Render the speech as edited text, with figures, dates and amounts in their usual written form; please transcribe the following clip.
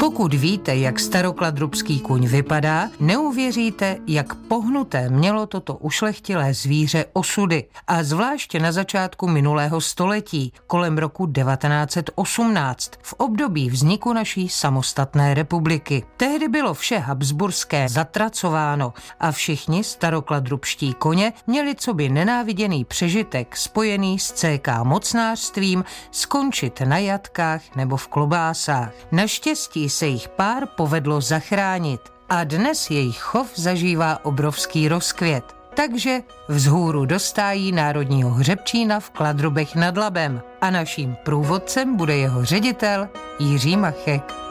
Pokud víte, jak starokladrubský kůň vypadá, neuvěříte, jak pohnuté mělo toto ušlechtilé zvíře osudy. A zvláště na začátku minulého století, kolem roku 1918, v období vzniku naší samostatné republiky. Tehdy bylo vše habsburské zatracováno a všichni starokladrubští koně měli coby nenáviděný přežitek spojený s CK mocnářstvím skončit na jatkách nebo v klobásách. Naštěstí se jich pár povedlo zachránit a dnes jejich chov zažívá obrovský rozkvět. Takže vzhůru dostájí národního hřebčína v Kladrubech nad Labem a naším průvodcem bude jeho ředitel Jiří Machek.